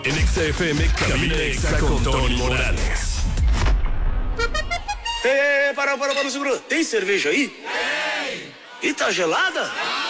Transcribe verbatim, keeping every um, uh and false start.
En Exa F M, Cabina Exa con Tony Morales. É, para, para, para, segura. Tem cerveja aí? Tem. E tá gelada?